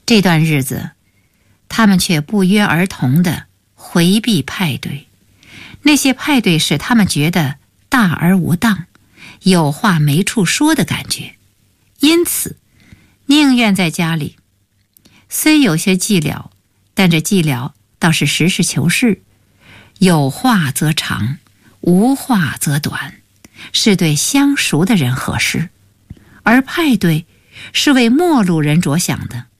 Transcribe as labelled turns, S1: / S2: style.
S1: 这段日子，他们却不约而同地回避派对。那些派对使他们觉得大而无当，有话没处说的感觉，因此宁愿在家里。虽有些寂寥，但这寂寥倒是实事求是，有话则长，无话则短，是对相熟的人合适。而派对是为陌路人着想的，